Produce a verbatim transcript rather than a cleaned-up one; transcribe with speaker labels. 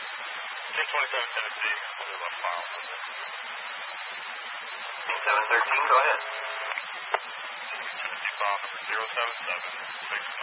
Speaker 1: six twenty-seven Tennessee, I'll do about file for this.
Speaker 2: seven thirteen, go ahead.
Speaker 1: Tennessee file number zero seven seven six nine.